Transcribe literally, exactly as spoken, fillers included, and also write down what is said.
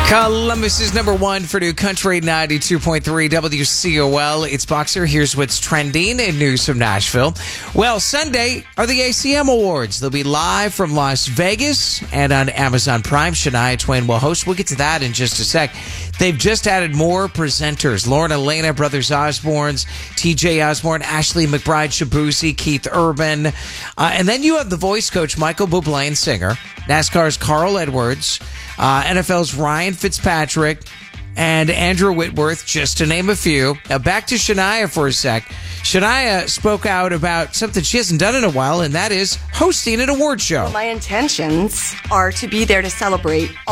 Columbus's number one for New Country, ninety-two point three W C O L. It's Boxer. Here's what's trending in news from Nashville. Well, Sunday are the A C M Awards. They'll be live from Las Vegas and on Amazon Prime. Shania Twain will host. We'll get to that in just a sec. They've just added more presenters. Lauren Elena, Brothers Osborne's, T J Osborne, Ashley McBride, Shabuzi, Keith Urban. Uh, and then you have the voice coach, Michael Bublé, singer, NASCAR's Carl Edwards, uh, N F L's Ryan Fitzpatrick, and Andrew Whitworth, just to name a few. Now back to Shania for a sec. Shania spoke out about something she hasn't done in a while, and that is hosting an award show. Well, my intentions are to be there to celebrate